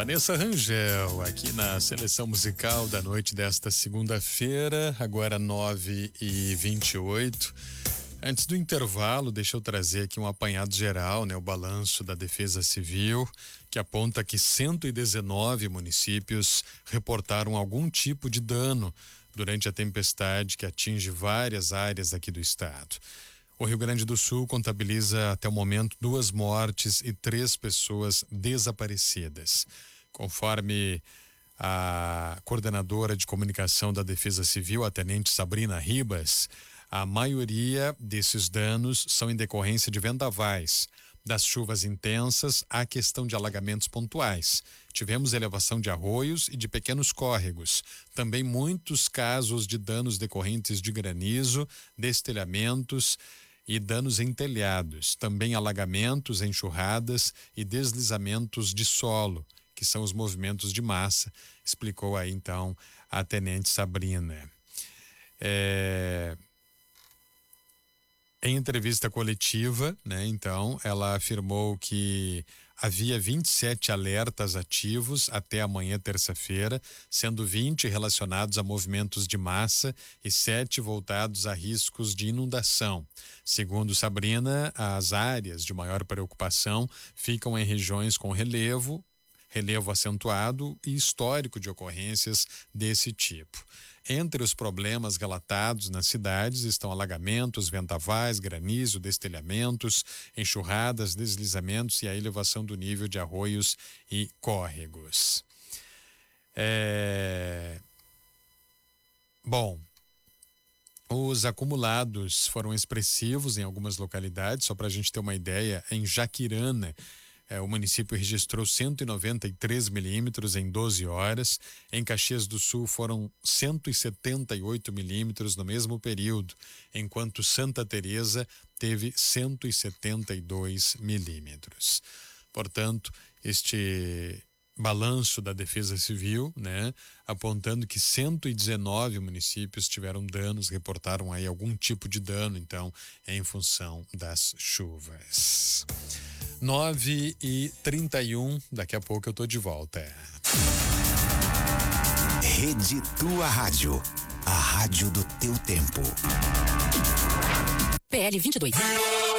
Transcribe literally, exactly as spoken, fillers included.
Vanessa Rangel, aqui na seleção musical da noite desta segunda-feira, agora nove e vinte e oito. Antes do intervalo, deixa eu trazer aqui um apanhado geral, né? O balanço da Defesa Civil, que aponta que cento e dezenove municípios reportaram algum tipo de dano durante a tempestade que atinge várias áreas aqui do estado. O Rio Grande do Sul contabiliza até o momento duas mortes e três pessoas desaparecidas. Conforme a coordenadora de comunicação da Defesa Civil, a tenente Sabrina Ribas, a maioria desses danos são em decorrência de vendavais. Das chuvas intensas à questão de alagamentos pontuais. Tivemos elevação de arroios e de pequenos córregos. Também muitos casos de danos decorrentes de granizo, destelhamentos e danos em telhados. Também alagamentos, enxurradas e deslizamentos de solo, que são os movimentos de massa, explicou aí então a tenente Sabrina. É... Em entrevista coletiva, né, então, ela afirmou que havia vinte e sete alertas ativos até amanhã, terça-feira, sendo vinte relacionados a movimentos de massa e sete voltados a riscos de inundação. Segundo Sabrina, as áreas de maior preocupação ficam em regiões com relevo, relevo acentuado e histórico de ocorrências desse tipo. Entre os problemas relatados nas cidades estão alagamentos, vendavais, granizo, destelhamentos, enxurradas, deslizamentos e a elevação do nível de arroios e córregos. É... Bom, os acumulados foram expressivos em algumas localidades, só para a gente ter uma ideia, em Jaquirana, É, o município registrou cento e noventa e três milímetros em doze horas. Em Caxias do Sul foram cento e setenta e oito milímetros no mesmo período, enquanto Santa Teresa teve cento e setenta e dois milímetros. Portanto, este balanço da Defesa Civil, né, apontando que cento e dezenove municípios tiveram danos, reportaram aí algum tipo de dano, então, em função das chuvas. nove e trinta e um, daqui a pouco eu tô de volta. Rede Tua Rádio, a rádio do teu tempo. P L vinte e dois.